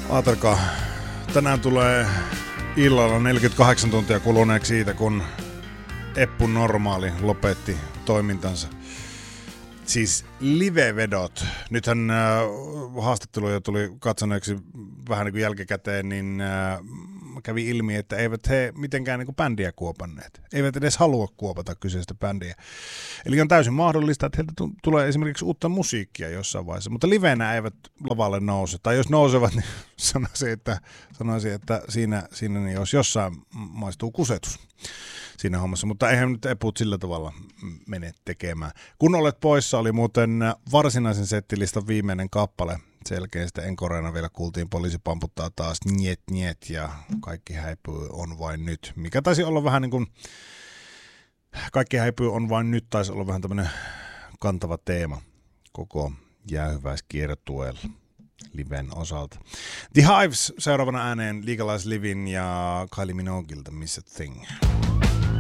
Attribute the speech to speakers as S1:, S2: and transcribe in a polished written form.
S1: Ajatelkaa, tänään tulee illalla 48 tuntia kuluneeksi siitä, kun Eppu Normaali lopetti toimintansa. Siis live-vedot. Nythän haastatteluja tuli katsoneeksi vähän niin kuin jälkikäteen, niin kävi ilmi, että eivät he mitenkään niin kuin bändiä kuopanneet. Eivät edes halua kuopata kyseistä bändiä. Eli on täysin mahdollista, että heiltä tulee esimerkiksi uutta musiikkia jossain vaiheessa, mutta livenä eivät lavalle nouse. Tai jos nousevat, niin sanoisin, että siinä niin jos jossain maistuu kusetus siinä hommassa, mutta eihän nyt Eput sillä tavalla mene tekemään. Kun olet poissa, oli muuten varsinaisen settilistan viimeinen kappale. Sen jälkeen sitten enkoreena vielä kuultiin Poliisi pamputtaa taas niet ja Kaikki häipyy on vain nyt. Mikä taisi olla vähän niin kuin Kaikki häipyy on vain nyt, taisi olla vähän tämmöinen kantava teema koko jäähyväiskiertueella liven osalta. The Hives seuraavana ääneen Legalize Livin ja Kylie Minoguelta Miss a Thing.